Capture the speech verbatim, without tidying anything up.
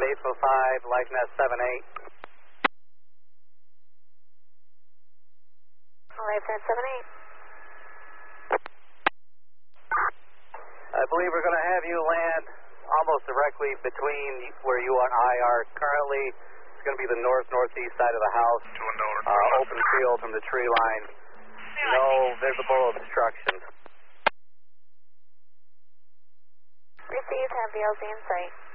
eight four five, LifeNet seven eight. LifeNet seven eight. I believe we're going to have you land almost directly between where you and I are currently. It's going to be the north-northeast side of the house. Uh, open field from the tree line. No visible obstructions. Received, have V L Z in sight.